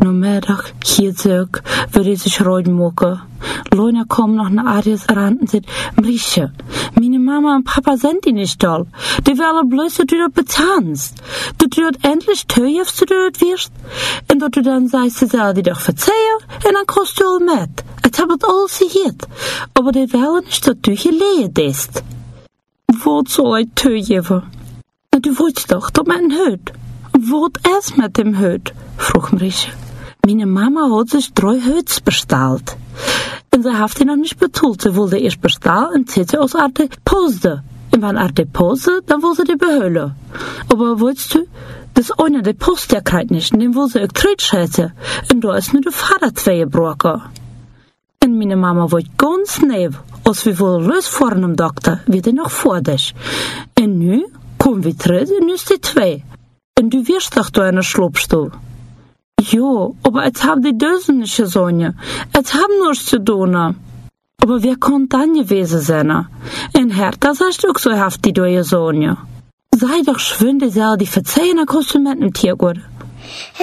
middag hier terug, würde sich reut mucken. Lena kommt noch nach Arias ran und sagt, Marische, meine Mama und Papa sind die nicht toll. Die wollen bloß, dass du das bezahlst. Dass du das endlich teuerst, dass du das wirst. Und dass du dann sagst, sie soll dir doch verzeihen, und dann kriegst du all mit. Ich hab das alles gehört. Aber die wollen nicht, dass du gelegen bist. Was soll ich teuer? Na, du wolltest doch, dass man hört. Was ist mit dem Hut? Frug Marische. Meine Mama hat sich 3 Hüts bestellt. Und sie hat ihn noch nicht betont. Sie wollte erst bestellen und zieht sie aus Arte Poste. Und wenn Arte Poste, dann will sie die behüllen. Aber weißt du, das eine der Post der kriegt nicht, und den will sie auch Trittschätze. Und da ist nur der Vater 2 gebrochen. Und meine Mama wollte ganz neu, als wir wohl losfahren am Doktor, wird er noch vor dich. Und nu kommen wir zurück und nu ist die 2. Und du wirst doch da in der Schlupfstuhl. Ja, aber jetzt haben die Dösen nicht gesungen. Jetzt haben wir nichts zu tun. Aber wer kann dann gewesen sein? In Hertha sagst du auch so heftig, du gesungen. Sei doch schwinde, die verzeihen, kannst du mit dem Tier gut.